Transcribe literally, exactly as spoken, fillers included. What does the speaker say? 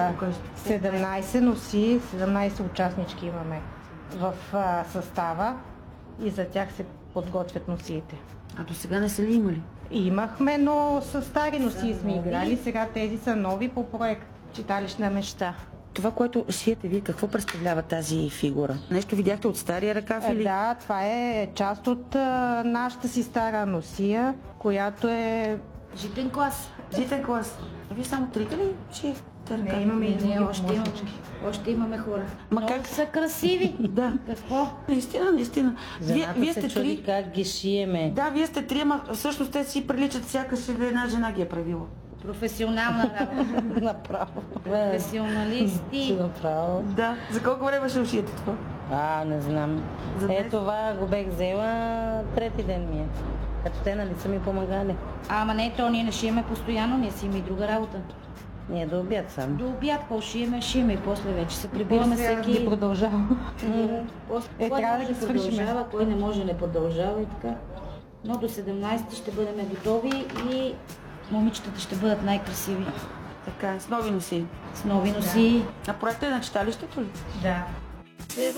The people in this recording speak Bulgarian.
Да, седемнайсет носи, седемнайсет участнички имаме в а, състава и за тях се подготвят носиите. А до сега не са ли имали? Имахме, но с стари носи сме играли. Сега тези са нови по проект Читалищна мечта. Това, което шиете вие, какво представлява тази фигура? Нещо видяхте от стария ръкав или? Да, това е част от а, нашата си стара носия, която е... Житен клас. Житен клас. А вие само трите ли шиете? Не, имаме и не, още имаме, още имаме хора. Ма Много как са красиви. Да. Какво? Наистина, наистина. Вие, Жената вие се сте чуди три. как ги шиеме. Да, вие сте три, ама всъщност те си приличат, сякаш една жена ги е правила. Професионална работа. Направо. Професионалисти. Направо. Да. За колко време ще ушиете това? А, не знам. За днес? Е, това го бех взела трети ден ми е. Като те нали са ми помагали. Ама не, то ние не шиеме постоянно, ние си има и друга работа. Ние до обяд сам. До обяд по-шиеме, шиеме и после вече се прибираме После всеки... ги продължава. После, Е, кой трябва да може ги свършим. продължава, кой не може не продължава и така. Но до седемнайсети ще бъдем готови и момичетата ще бъдат най-красиви. Така, с нови носи. С нови носи. А проектът е на читалището ли? Да.